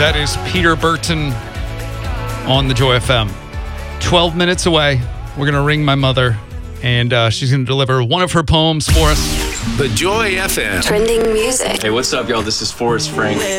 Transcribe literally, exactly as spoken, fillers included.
That is Peter Burton on the Joy F M. twelve minutes away, we're going to ring my mother, and uh, she's going to deliver one of her poems for us. The Joy F M. Trending music. Hey, what's up, y'all? This is Forrest Frank.